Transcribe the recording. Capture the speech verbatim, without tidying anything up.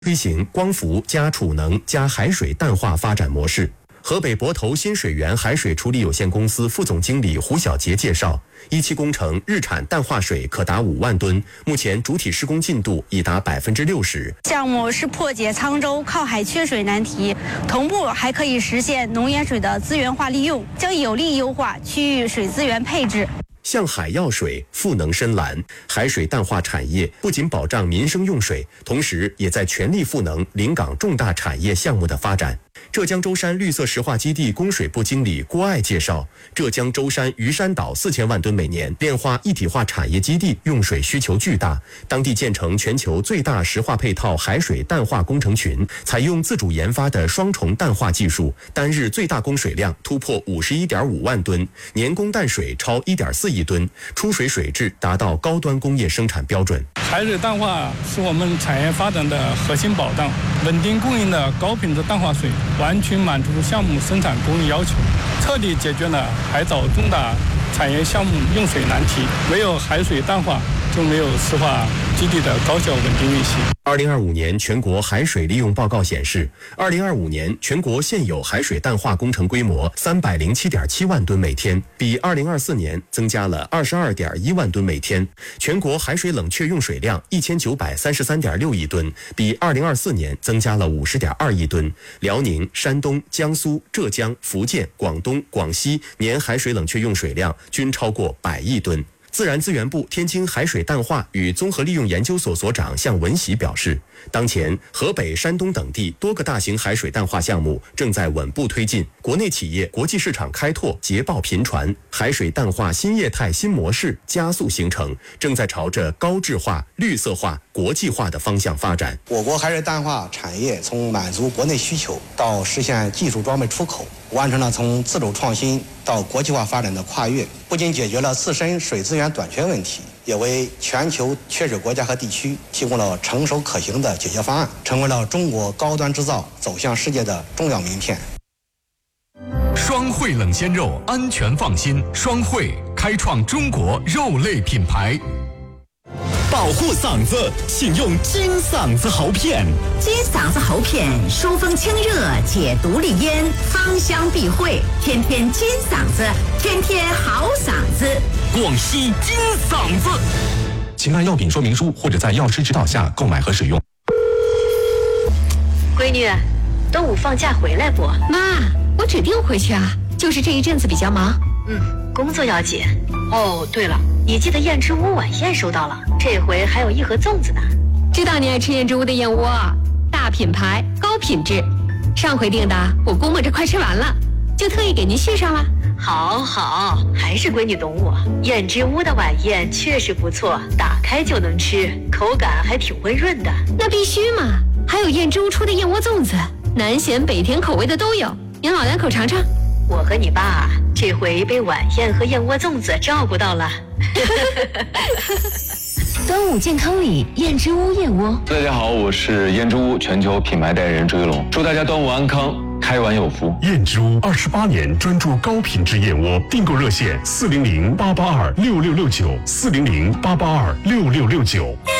推行光伏加储能加海水淡化发展模式。河北博头新水源海水处理有限公司副总经理胡小杰介绍，一期工程日产淡化水可达五万吨，目前主体施工进度已达百分之六十。 项目是破解沧州靠海缺水难题，同步还可以实现农盐水的资源化利用，将有力优化区域水资源配置。 向海要水，赋能深蓝。海水淡化产业不仅保障民生用水，同时也在全力赋能临港重大产业项目的发展。浙江舟山绿色石化基地供水部经理郭爱介绍，浙江舟山鱼山岛四千万吨每年炼化一体化产业基地用水需求巨大，当地建成全球最大石化配套海水淡化工程群，采用自主研发的双重淡化技术，单日最大供水量突破五十一点五万吨，年供淡水超一点四亿吨，出水水质达到高端工业生产标准。 海水淡化是我们产业发展的核心保障，稳定供应的高品质淡化水完全满足项目生产工艺要求，彻底解决了海岛重大产业项目用水难题。没有海水淡化，就没有石化基地的高效稳定运行。 二零二五年全国海水利用报告显示，二零二五年全国现有海水淡化工程规模三百零七点七万吨每天，比二零二四年增加了二十二点一万吨每天。全国海水冷却用水量一千九百三十三点六亿吨，比二零二四年增加了五十点二亿吨。辽宁、山东、江苏、浙江、福建、广东、广西年海水冷却用水量均超过百亿吨。自然资源部天津海水淡化与综合利用研究所所长向文喜表示，当前河北、山东等地多个大型海水淡化项目正在稳步推进，国内企业国际市场开拓捷报频传，海水淡化新业态新模式加速形成，正在朝着高质化、绿色化、国际化的方向发展。 我国海水淡化产业从满足国内需求到实现技术装备出口，完成了从自主创新到国际化发展的跨越，不仅解决了自身水资源短缺问题，也为全球缺水国家和地区提供了成熟可行的解决方案，成为了中国高端制造走向世界的重要名片。 双汇冷鲜肉，安全放心。双汇开创中国肉类品牌。 保护嗓子，请用金嗓子喉片。 金嗓子喉片疏风清热，解毒利咽，芳香避秽，天天金嗓子，天天好嗓子。 广西金嗓子，请看药品说明书或者在药师指导下购买和使用。 闺女，端午放假回来不？ 妈，我指定回去啊，就是这一阵子比较忙。 嗯，工作要紧。哦，对了，你记得燕之屋晚宴收到了，这回还有一盒粽子呢。 知道你爱吃燕之屋的燕窝，大品牌高品质，上回订的我估摸着快吃完了，就特意给您续上了。 好好，还是闺女懂我。燕之屋的晚宴确实不错，打开就能吃，口感还挺温润的。 那必须嘛，还有燕之屋出的燕窝粽子，南咸北甜口味的都有，您老两口尝尝。 我和你爸这回被晚宴和燕窝粽子照顾到了。 端午健康礼，燕之屋燕窝。 大家好，我是燕之屋全球品牌代言人周一龙，祝大家端午安康，开碗有福。 燕之屋二十八年专注高品质燕窝，订购热线四零零八八二六六六九四零零八八二六六六九。